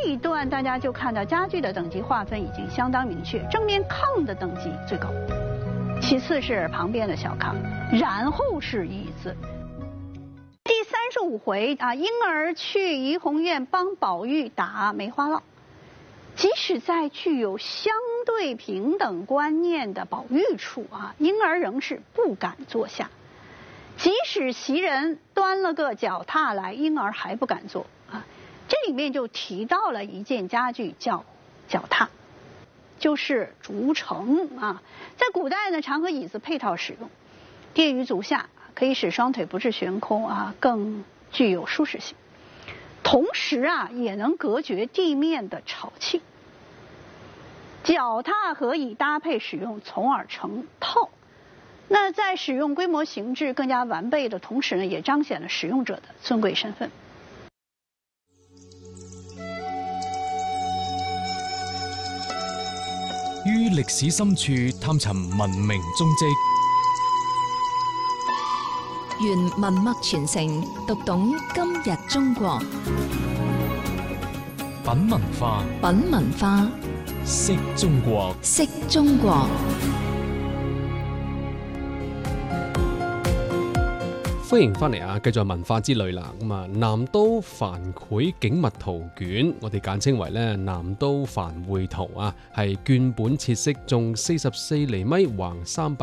一段大家就看到家具的等级划分已经相当明确，正面炕的等级最高，其次是旁边的小炕，然后是椅子。第35回啊，婴儿去怡红院帮宝玉打梅花烙。即使在具有相对平等观念的宝玉处啊，婴儿仍是不敢坐下。即使袭人端了个脚踏来，婴儿还不敢坐啊。这里面就提到了一件家具叫脚踏，就是竹程啊。在古代呢，常和椅子配套使用，垫于足下，可以使双腿不致悬空啊，更具有舒适性。同时啊，也能隔绝地面的潮气。脚踏和椅搭配使用，从而成套。那在使用规模形制更加完备的同时呢，也彰显了使用者的尊贵身份。 於歷史深處探尋文明蹤跡， 原文墨傳承，讀懂今日中國。 品文化， 品文化， 識中國， 識中國。 歡迎翻嚟啊！繼續文化之旅啦。咁啊，南都繁繪景物圖卷，我哋簡稱為咧南都繁繪圖啊，係卷本切式，重44厘米，橫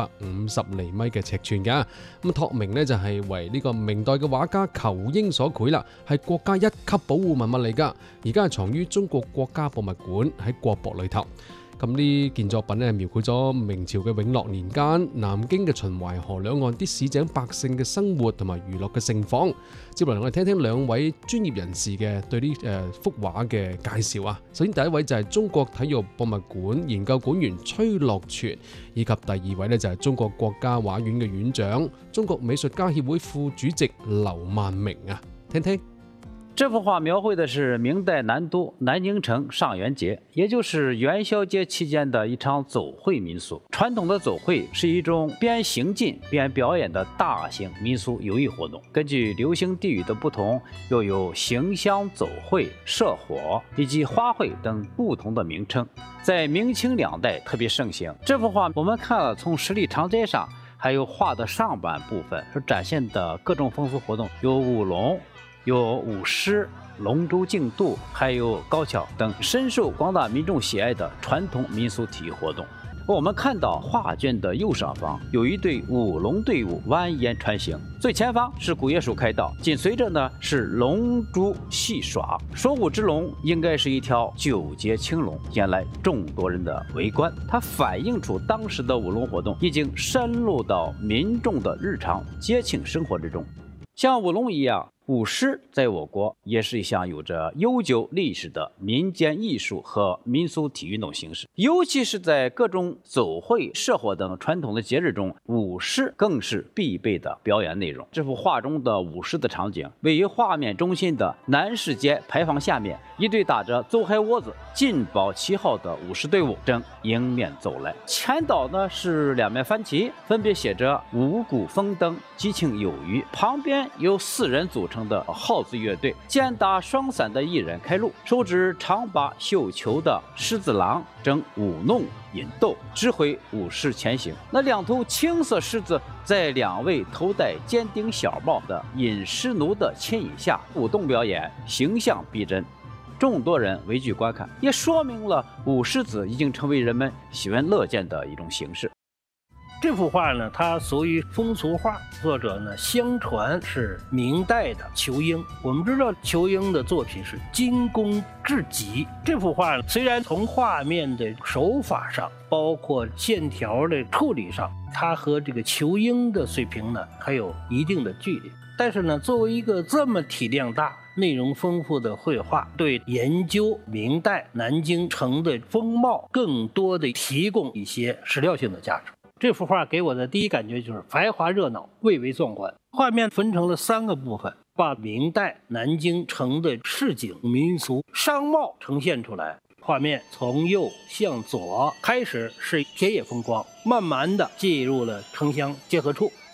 350厘米嘅尺寸㗎。咁託名呢就係為呢個明代嘅畫家仇英所繪啦，係國家一級保護文物嚟㗎。而家係藏於中國國家博物館喺國博裏頭。咁呢件作品咧，描繪咗明朝嘅永樂年間，南京嘅秦淮河兩岸啲市井百姓嘅生活同埋娛樂嘅盛況。接落嚟我哋聽聽兩位專業人士嘅對呢幅畫嘅介紹啊。首先第一位就係中國體育博物館研究館員崔樂全，以及第二位呢就係中國國家畫院嘅院長、中國美術家協會副主席劉萬明啊。聽聽。 这幅画描绘的是明代南都南京城上元节，也就是元宵节期间的一场走会民俗。传统的走会是一种边行进边表演的大型民俗游艺活动，根据流行地域的不同，又有行香走会、社火以及花会等不同的名称，在明清两代特别盛行。这幅画我们看了从十里长街上，还有画的上半部分所展现的各种风俗活动，有舞龙，有舞狮、龙舟竞渡，还有高跷等深受广大民众喜爱的传统民俗体育活动。我们看到画卷的右上方有一队舞龙队伍蜿蜒穿行，最前方是鼓乐手开道，紧随着呢是龙珠戏耍。说舞之龙应该是一条9节青龙，引来众多人的围观。它反映出当时的舞龙活动已经深入到民众的日常节庆生活之中。像舞龙一样，舞狮在我国也是一项有着悠久历史的民间艺术和民俗体育运动形式，尤其是在各种走会、社火等传统的节日中，舞狮更是必备的表演内容。这幅画中的舞狮的场景，位于画面中心的南市街牌坊下面，一队打着走海窝子、进宝旗号的舞狮队伍正迎面走来，前导呢是两面翻旗，分别写着五谷丰登、吉庆有余，旁边由4人组成的号子乐队，肩打双伞的艺人开路，手执长把绣球的狮子郎正舞弄引逗，指挥舞狮前行。那2头青色狮子在2位头戴尖顶小帽的引狮奴的牵引下舞动表演，形象逼真，众多人围聚观看，也说明了舞狮子已经成为人们喜闻乐见的一种形式。 这幅画呢，它属于风俗画，作者呢相传是明代的仇英。我们知道仇英的作品是精工至极。这幅画虽然从画面的手法上，包括线条的处理上，它和这个仇英的水平呢还有一定的距离。但是呢，作为一个这么体量大、内容丰富的绘画，对研究明代南京城的风貌更多的提供一些史料性的价值。这幅画给我的第一感觉就是繁华热闹，蔚为壮观。画面分成了3个部分，把明代南京城的市井民俗商贸呈现出来。画面从右向左开始是田野风光，慢慢的进入了城乡结合处，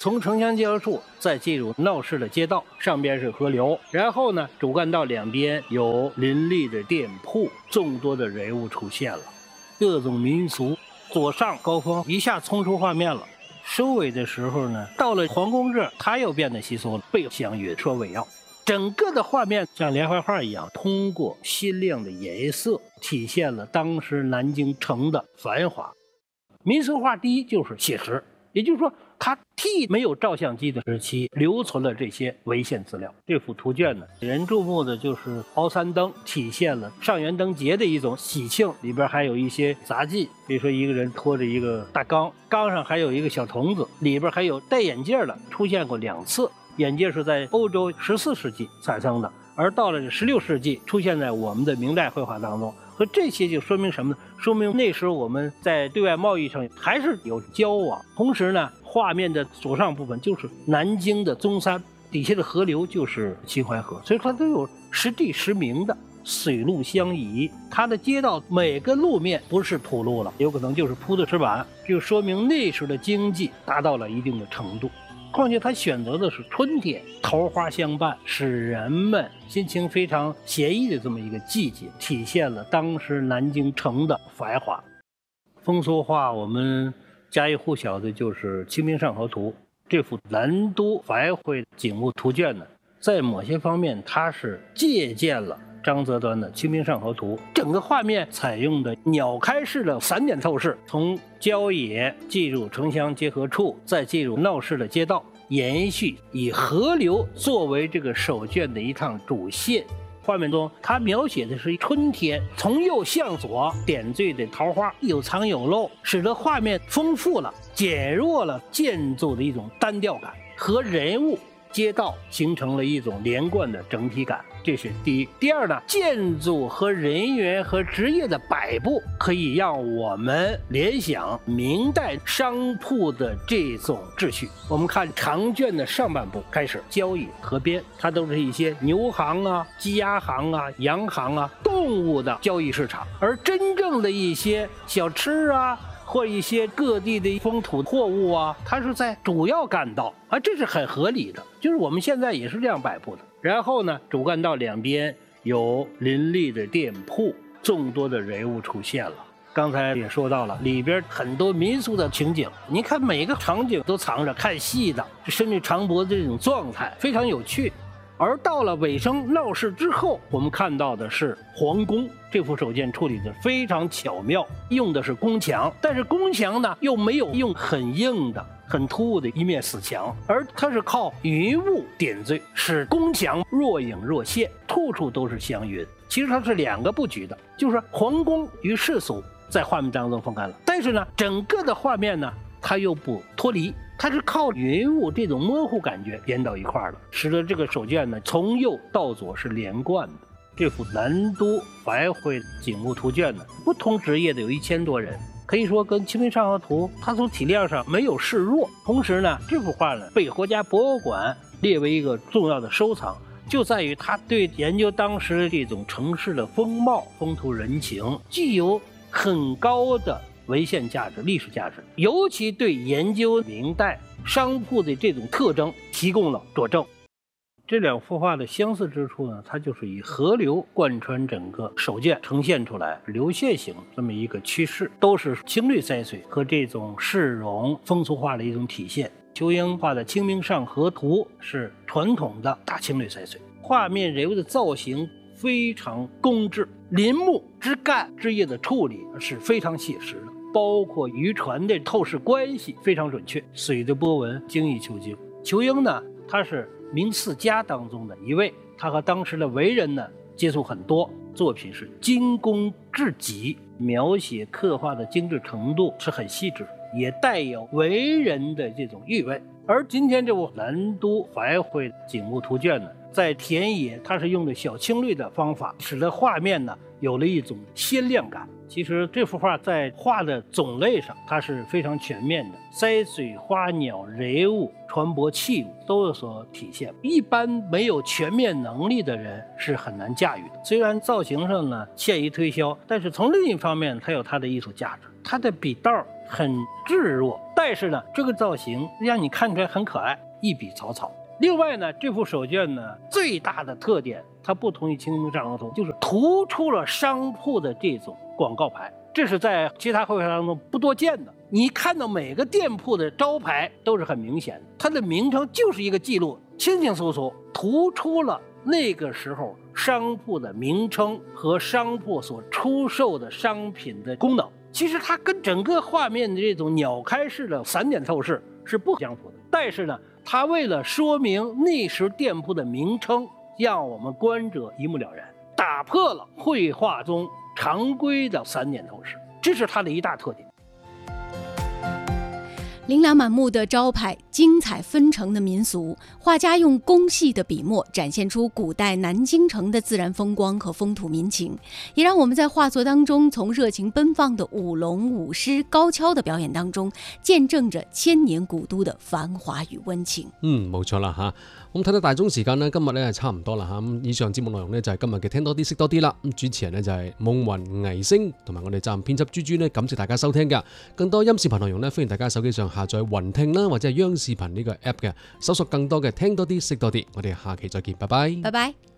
从城乡交处再进入闹市的街道，上边是河流，然后呢，主干道两边有林立的店铺，众多的人物出现了，各种民俗。左上高峰一下冲出画面了，收尾的时候呢，到了皇宫这，它又变得稀疏了，被祥云说尾要。整个的画面像连环画一样，通过鲜亮的颜色体现了当时南京城的繁华。民俗画第一就是写实，也就是说它替没有照相机的时期留存了这些文献资料。这幅图卷呢，人注目的就是鳌三灯，体现了上元灯节的一种喜庆，里边还有一些杂技，比如说一个人拖着一个大缸，缸上还有一个小童子，里边还有戴眼镜的，出现过2次。眼镜是在欧洲14世纪产生的，而到了16世纪出现在我们的明代绘画当中。和这些就说明什么呢？说明那时候我们在对外贸易上还是有交往。同时呢，画面的左上部分就是南京的中山，底下的河流就是秦淮河，所以它都有实地实名的水陆相宜。它的街道每个路面不是土路了，有可能就是铺的石板，就说明那时候的经济达到了一定的程度。况且他选择的是春天，桃花相伴，使人们心情非常惬意的这么一个季节，体现了当时南京城的繁华。风俗画我们家喻户晓的就是《清明上河图》，这幅南都繁辉景物图卷呢，在某些方面它是借鉴了张择端的《清明上河图》，整个画面采用的鸟瞰式的3点透视，从郊野进入城乡结合处，再进入闹市的街道，延续以河流作为这个手卷的一趟主线。画面中它描写的是春天，从右向左点缀的桃花有藏有露，使得画面丰富了，减弱了建筑的一种单调感，和人物街道形成了一种连贯的整体感，这是第一。第二呢，建筑和人员和职业的摆布可以让我们联想明代商铺的这种秩序。我们看长卷的上半部开始，郊野河边，它都是一些牛行啊、鸡鸭行啊、羊行啊，动物的交易市场，而真正的一些小吃啊，或一些各地的风土货物啊，它是在主要干道啊，这是很合理的，就是我们现在也是这样摆布的。然后呢，主干道两边有林立的店铺，众多的人物出现了。刚才也说到了，里边很多民俗的情景，你看每个场景都藏着看戏的，甚至长脖的这种状态，非常有趣。而到了尾声闹市之后，我们看到的是皇宫。这幅手卷处理的非常巧妙，用的是宫墙，但是宫墙呢又没有用很硬的很突兀的一面死墙，而它是靠云雾点缀，使宫墙若隐若现，处处都是祥云。其实它是2个布局的，就是皇宫与世俗在画面当中分开了，但是呢整个的画面呢它又不脱离，它是靠云雾这种模糊感觉连到一块了，使得这个手卷呢从右到左是连贯的。这幅南都繁辉景物图卷呢，不同职业的有1000多人，可以说跟《清明上河图》它从体量上没有示弱。同时呢，这幅画呢被国家博物馆列为一个重要的收藏，就在于它对研究当时这种城市的风貌、风土人情具有很高的文献价值、历史价值，尤其对研究明代商铺的这种特征提供了佐证。这2幅画的相似之处呢，它就是以河流贯穿整个手卷，呈现出来流线型这么一个趋势，都是青绿山水和这种市容风俗画的一种体现。仇英画的《清明上河图》是传统的大青绿山水，画面人物的造型非常工致，林木枝干枝叶的处理是非常写实的，包括渔船的透视关系非常准确，水的波纹精益求精。仇英呢，他是明4家当中的一位，他和当时的文人呢接触很多，作品是精工至极，描写刻画的精致程度是很细致，也带有文人的这种韵味。而今天这部南都繁辉景物图卷呢， 在田野，它是用的小青绿的方法，使得画面呢有了一种鲜亮感。其实这幅画在画的种类上，它是非常全面的，山水、花鸟、人物、船舶器物都有所体现。一般没有全面能力的人是很难驾驭的。虽然造型上呢欠于推销，但是从另一方面，它有它的艺术价值。它的笔道很稚弱，但是呢，这个造型让你看出来很可爱，一笔草草。另外呢，这幅手卷呢最大的特点，它不同于清明上河图，就是突出了商铺的这种广告牌，这是在其他绘画当中不多见的。你看到每个店铺的招牌都是很明显的，它的名称就是一个记录，清清楚楚突出了那个时候商铺的名称和商铺所出售的商品的功能。其实它跟整个画面的这种鸟开式的散点透视是不相符的，但是呢，它为了说明那时店铺的名称，让我们观者一目了然，打破了绘画中常规的散点透视，这是它的一大特点。 琳琅满目的招牌，精彩纷呈的民俗，画家用工细的笔墨展现出古代南京城的自然风光和风土民情，也让我们在画作当中从热情奔放的舞龙舞狮、高跷的表演当中，見證着千年古都的繁華與溫情。 冇錯啦嚇。咁睇到大鐘時間呢，今日呢係差唔多啦嚇。咁以上節目內容呢，就係今日嘅聽多啲識多啲啦。咁主持人呢，就係夢雲倪星同埋我哋責任編輯豬豬呢，感謝大家收聽㗎。更多音視頻內容呢，歡迎大家手機上下載雲聽啦，或者係央視頻呢個 app 嘅，搜索更多嘅聽多啲識多啲。我哋下期再見，拜拜。 拜拜。